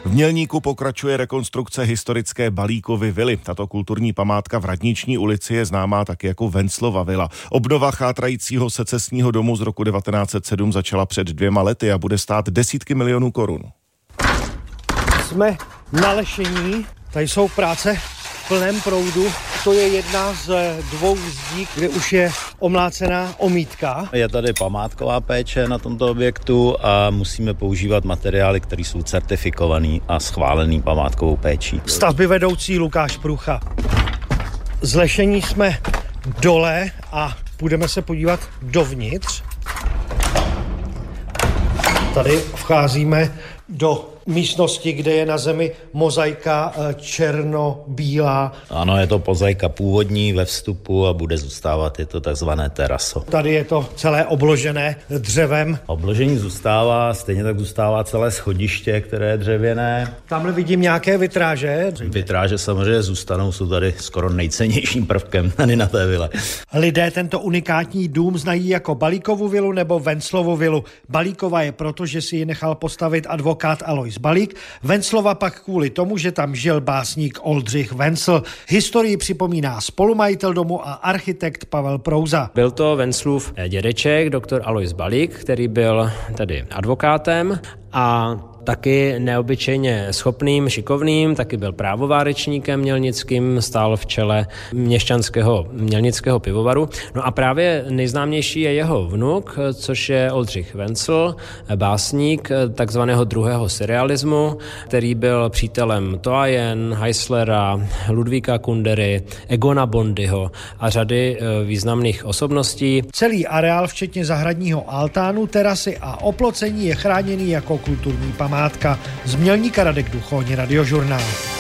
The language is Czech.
V Mělníku pokračuje rekonstrukce historické Balíkovy vily. Tato kulturní památka v Radniční ulici je známá taky jako Venclova vila. Obnova chátrajícího secesního domu z roku 1907 začala před 2 lety a bude stát desítky milionů korun. Jsme na lešení, tady jsou práce v plném proudu. To je jedna z 2 zdí, kde už je omlácená omítka. Je tady památková péče na tomto objektu a musíme používat materiály, které jsou certifikovaný a schválený památkovou péčí. Stavby vedoucí Lukáš Průcha. Z lešení jsme dole a budeme se podívat dovnitř. Tady vcházíme do místnosti, kde je na zemi mozaika černobílá. Ano, je to mozaika původní ve vstupu a bude zůstávat, je to takzvané teraso. Tady je to celé obložené dřevem. Obložení zůstává, stejně tak zůstává celé schodiště, které je dřevěné. Tamhle vidím nějaké vitráže. Vitráže samozřejmě zůstanou, jsou tady skoro nejcennějším prvkem tady na té vile. Lidé tento unikátní dům znají jako Balíkovu vilu nebo Venclovu vilu. Balíkova je proto, že si ji nechal postavit advokát Alois Balík, Venclova pak kvůli tomu, že tam žil básník Oldřich Vencl. Historii připomíná spolumajitel domu a architekt Pavel Prouza. Byl to Venclův dědeček, doktor Alois Balík, který byl tady advokátem a taky neobyčejně schopným, šikovným, taky byl právovárečníkem mělnickým, stál v čele měšťanského mělnického pivovaru. No a právě nejznámější je jeho vnuk, což je Oldřich Vencl, básník takzvaného druhého surrealismu, který byl přítelem Toajen, Heislera, Ludvíka Kundery, Egona Bondyho a řady významných osobností. Celý areál, včetně zahradního altánu, terasy a oplocení je chráněný jako kulturní památka. Z Mělníka Radek Duchoň, Radiožurnál.